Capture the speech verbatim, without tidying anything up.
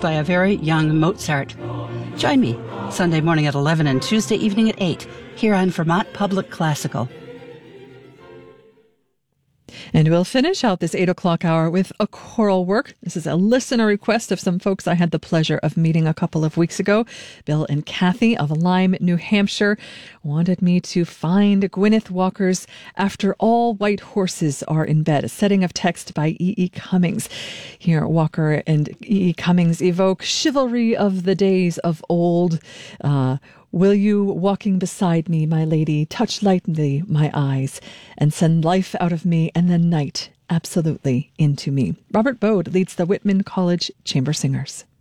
by a very young Mozart. Join me Sunday morning at eleven and Tuesday evening at eight here on Vermont Public Classical. And we'll finish out this eight o'clock hour with a choral work. This is a listener request of some folks I had the pleasure of meeting a couple of weeks ago. Bill and Kathy of Lyme, New Hampshire, wanted me to find Gwyneth Walker's After All White Horses Are in Bed, a setting of text by E E. Cummings. Here, Walker and E E. Cummings evoke chivalry of the days of old. Uh, Will you, walking beside me, my lady, touch lightly my eyes and send life out of me and the night absolutely into me? Robert Bode leads the Whitman College Chamber Singers.